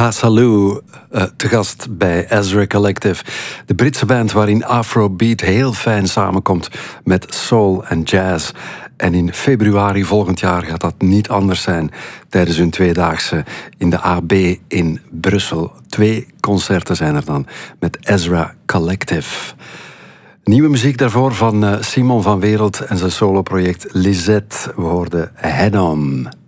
Hasaloo, te gast bij Ezra Collective. De Britse band waarin Afrobeat heel fijn samenkomt met soul en jazz. En in februari volgend jaar gaat dat niet anders zijn tijdens hun tweedaagse in de AB in Brussel. 2 concerten zijn er dan met Ezra Collective. Nieuwe muziek daarvoor van Simon van Wereld en zijn soloproject Lisette. We hoorden Head On.